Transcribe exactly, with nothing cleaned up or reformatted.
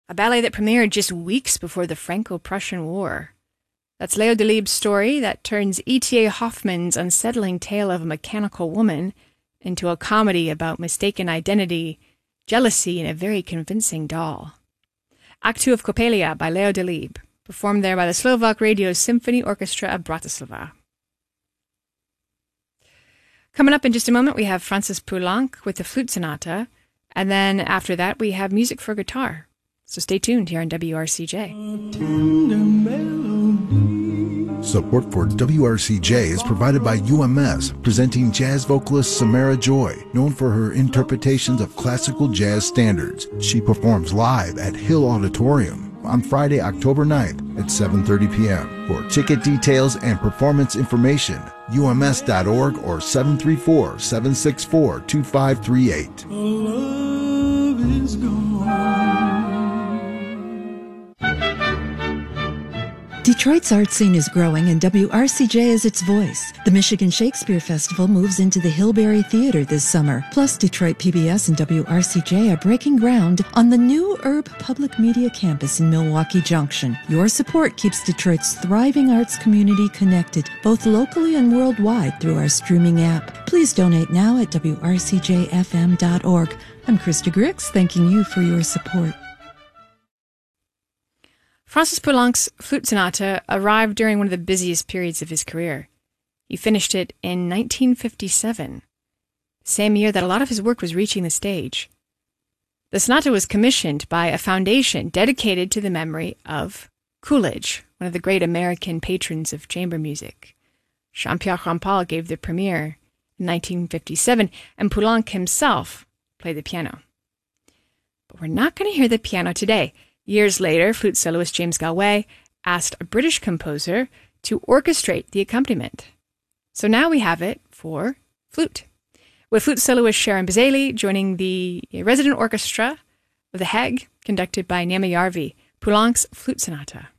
a ballet that premiered just weeks before the Franco-Prussian War. That's Leo Delibes' story that turns E T A Hoffmann's unsettling tale of a mechanical woman into a comedy about mistaken identity, jealousy, and a very convincing doll. Act two of Coppelia by Leo Delibes, performed there by the Slovak Radio Symphony Orchestra of Bratislava. Coming up in just a moment, we have Francis Poulenc with the Flute Sonata, and then after that, we have music for guitar. So stay tuned here on W R C J. Support for W R C J is provided by U M S, presenting jazz vocalist Samara Joy, known for her interpretations of classical jazz standards. She performs live at Hill Auditorium on Friday, October ninth at seven thirty p.m. For ticket details and performance information, U M S dot org or seven three four, seven six four, two five three eight. Love is gone. Detroit's art scene is growing and W R C J is its voice. The Michigan Shakespeare Festival moves into the Hillberry Theater this summer. Plus, Detroit P B S and W R C J are breaking ground on the new Urb Public Media Campus in Milwaukee Junction. Your support keeps Detroit's thriving arts community connected, both locally and worldwide, through our streaming app. Please donate now at W R C J F M dot org. I'm Krista Grix, thanking you for your support. Francis Poulenc's Flute Sonata arrived during one of the busiest periods of his career. He finished it in nineteen fifty-seven, the same year that a lot of his work was reaching the stage. The sonata was commissioned by a foundation dedicated to the memory of Coolidge, one of the great American patrons of chamber music. Jean-Pierre Rampal gave the premiere in nineteen fifty-seven, and Poulenc himself played the piano. But we're not going to hear the piano today. Years later, flute soloist James Galway asked a British composer to orchestrate the accompaniment. So now we have it for flute, with flute soloist Sharon Bazali joining the resident orchestra of The Hague, conducted by Nema Järvi, Poulenc's Flute Sonata.